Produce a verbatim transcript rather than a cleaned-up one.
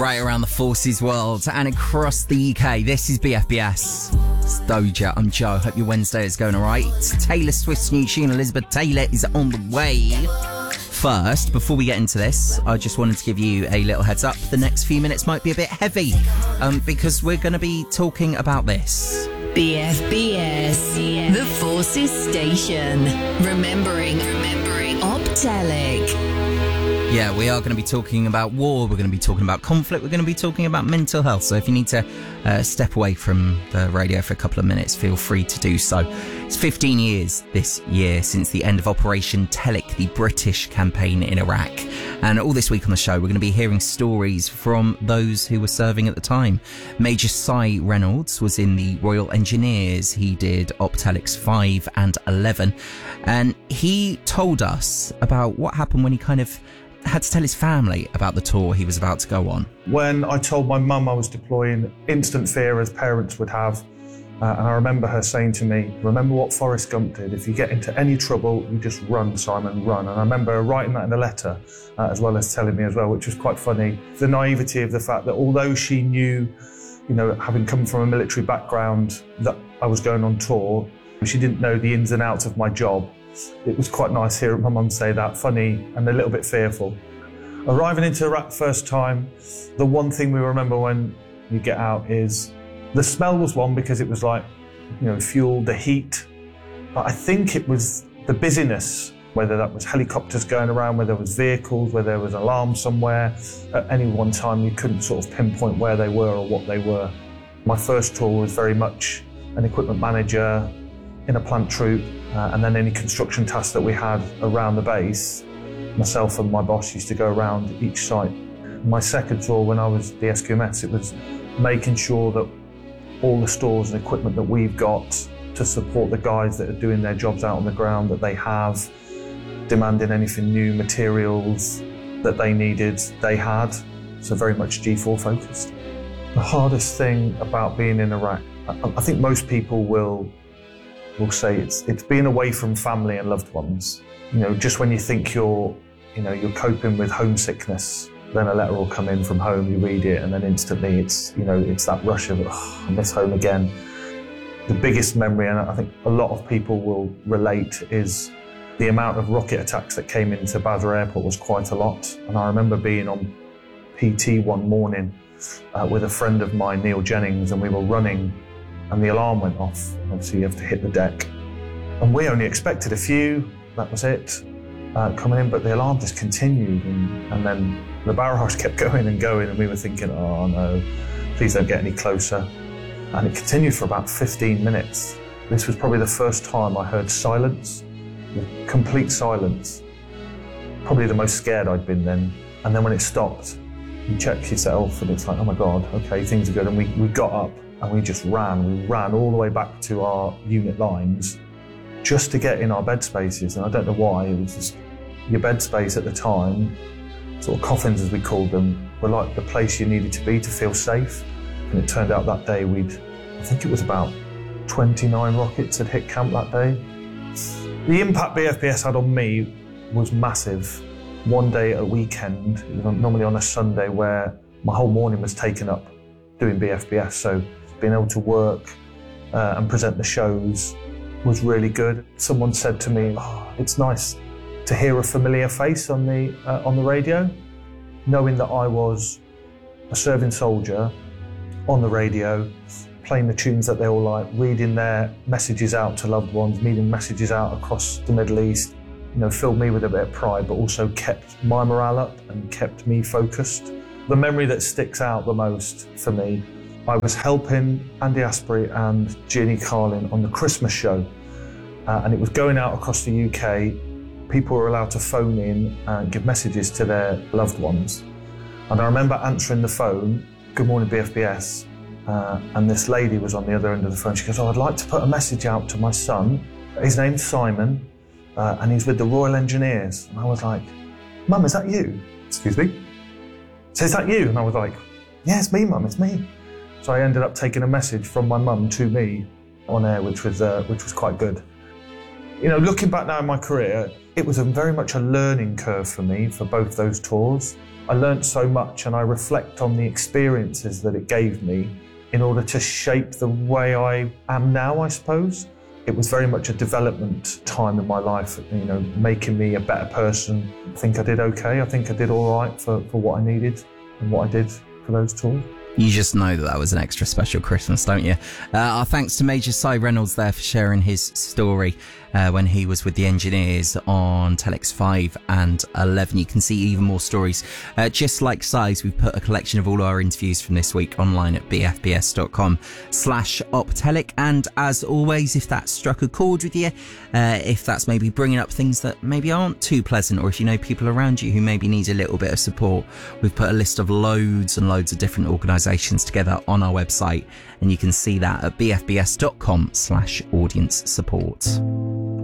right around the forces world and across the U K. This is B F B S. It's Doja. I'm Joe. Hope your Wednesday is going all right. Taylor Swift's new tune, Elizabeth Taylor, is on the way. First, before we get into this, I just wanted to give you a little heads up. The next few minutes might be a bit heavy um, because we're going to be talking about this. B F B S, the Forces Station. Remembering, remembering Optelic. Yeah, we are going to be talking about war, we're going to be talking about conflict, we're going to be talking about mental health. So if you need to uh, step away from the radio for a couple of minutes, feel free to do so. It's fifteen years this year since the end of Operation Telic, the British campaign in Iraq. And all this week on the show, we're going to be hearing stories from those who were serving at the time. Major Cy Reynolds was in the Royal Engineers. He did Optelics five and eleven. And he told us about what happened when he kind of had to tell his family about the tour he was about to go on. When I told my mum I was deploying, instant fear as parents would have. Uh, and I remember her saying to me, remember what Forrest Gump did. If you get into any trouble, you just run, Simon, run. And I remember her writing that in a letter, uh, as well as telling me as well, which was quite funny. The naivety of the fact that although she knew, you know, having come from a military background, that I was going on tour, she didn't know the ins and outs of my job. It was quite nice hearing my mum say that, funny and a little bit fearful. Arriving into Iraq first time, the one thing we remember when you get out is the smell was one, because it was like, you know, fuel, the heat. But I think it was the busyness, whether that was helicopters going around, whether there was vehicles, whether there was an alarm somewhere. At any one time, you couldn't sort of pinpoint where they were or what they were. My first tour was very much an equipment manager in a plant troop, uh, and then any construction tasks that we had around the base, myself and my boss used to go around each site. My second tour, when I was the S Q M S, it was making sure that all the stores and equipment that we've got to support the guys that are doing their jobs out on the ground, that they have, demanding anything new, materials that they needed, they had. So very much G four focused. The hardest thing about being in Iraq, I, I think most people will will say it's it's being away from family and loved ones. You know, just when you think you're, you know, you're coping with homesickness, then a letter will come in from home, you read it, and then instantly it's, you know, it's that rush of, oh, I miss home again. The biggest memory, and I think a lot of people will relate, is the amount of rocket attacks that came into Basra Airport was quite a lot. And I remember being on P T one morning uh, with a friend of mine, Neil Jennings, and we were running and the alarm went off. Obviously you have to hit the deck. And we only expected a few, that was it, uh, coming in, but the alarm just continued, and, and then the barrage kept going and going, and we were thinking, oh no, please don't get any closer. And it continued for about fifteen minutes. This was probably the first time I heard silence, complete silence. Probably the most scared I'd been then. And then when it stopped, you check yourself and it's like, oh my God, okay, things are good. And we, we got up and we just ran. We ran all the way back to our unit lines just to get in our bed spaces. And I don't know why, it was just your bed space at the time, sort of coffins as we called them, were like the place you needed to be to feel safe. And it turned out that day we'd, I think it was about twenty-nine rockets had hit camp that day. The impact B F B S had on me was massive. One day a weekend, normally on a Sunday, where my whole morning was taken up doing B F B S. So being able to work uh, and present the shows was really good. Someone said to me, oh, it's nice to hear a familiar face on the, uh, on the radio, knowing that I was a serving soldier on the radio, playing the tunes that they all like, reading their messages out to loved ones, reading messages out across the Middle East, you know, filled me with a bit of pride, but also kept my morale up and kept me focused. The memory that sticks out the most for me, I was helping Andy Asprey and Jeannie Carlin on the Christmas show, uh, and it was going out across the U K. People were allowed to phone in and give messages to their loved ones. And I remember answering the phone, good morning B F B S, uh, and this lady was on the other end of the phone. She goes, oh, I'd like to put a message out to my son. His name's Simon, uh, and he's with the Royal Engineers. And I was like, Mum, is that you? Excuse me? So is that you? And I was like, yeah, it's me, Mum, it's me. So I ended up taking a message from my mum to me on air, which was, uh, which was quite good. You know, looking back now in my career, it was a very much a learning curve for me for both those tours. I learnt so much, and I reflect on the experiences that it gave me in order to shape the way I am now, I suppose. It was very much a development time in my life, you know, making me a better person. I think I did okay. I think I did all right for, for what I needed and what I did for those tours. You just know that that was an extra special Christmas, don't you? Uh, our thanks to Major Si Reynolds there for sharing his story uh, when he was with the Engineers on Telex five and eleven. You can see even more stories. Uh, just like Si's, we've put a collection of all our interviews from this week online at bfbs.com slash optelic. And as always, if that struck a chord with you, uh, if that's maybe bringing up things that maybe aren't too pleasant, or if you know people around you who maybe need a little bit of support, we've put a list of loads and loads of different organisations together on our website, and you can see that at bfbs.com slash audience support.